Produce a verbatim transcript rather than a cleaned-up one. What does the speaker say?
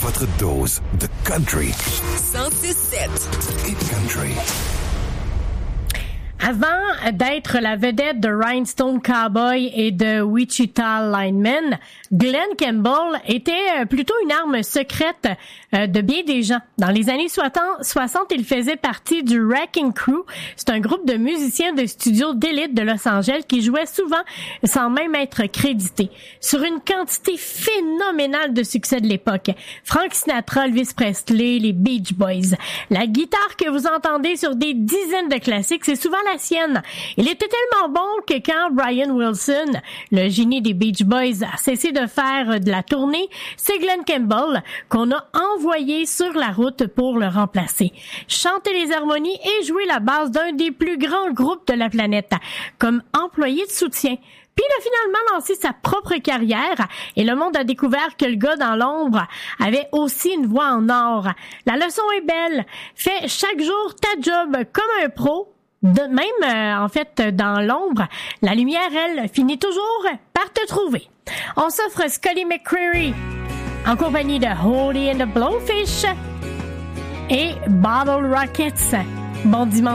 votre dose de country. cent six sept Hit Country. Avant d'être la vedette de Rhinestone Cowboy et de Wichita Lineman, Glenn Campbell était plutôt une arme secrète de bien des gens. Dans les années soixante, il faisait partie du Wrecking Crew. C'est un groupe de musiciens de studio d'élite de Los Angeles qui jouait souvent sans même être crédité. Sur une quantité phénoménale de succès de l'époque. Frank Sinatra, Elvis Presley, les Beach Boys. La guitare que vous entendez sur des dizaines de classiques, c'est souvent la sienne. Il était tellement bon que quand Brian Wilson, le génie des Beach Boys, a cessé de faire de la tournée, c'est Glenn Campbell qu'on a envoyé sur la route pour le remplacer. Chanter les harmonies et jouer la basse d'un des plus grands groupes de la planète, comme employé de soutien. Puis il a finalement lancé sa propre carrière et le monde a découvert que le gars dans l'ombre avait aussi une voix en or. La leçon est belle. Fais chaque jour ta job comme un pro. De même, euh, en fait, dans l'ombre, la lumière, elle, finit toujours par te trouver. On s'offre Scully McCreary en compagnie de Hody and the Blowfish et Bottle Rockets. Bon dimanche.